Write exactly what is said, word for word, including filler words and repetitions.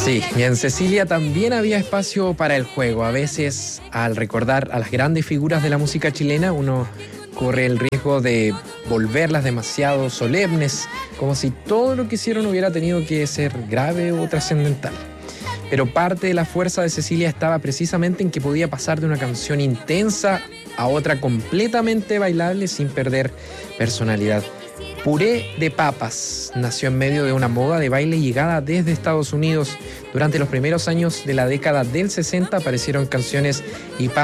Sí, y en Cecilia también había espacio para el juego. A veces, al recordar a las grandes figuras de la música chilena, uno corre el riesgo de volverlas demasiado solemnes, como si todo lo que hicieron hubiera tenido que ser grave o trascendental. Pero parte de la fuerza de Cecilia estaba precisamente en que podía pasar de una canción intensa a otra completamente bailable sin perder personalidad. Puré de Papas nació en medio de una moda de baile llegada desde Estados Unidos. Durante los primeros años de la década del sesenta aparecieron canciones y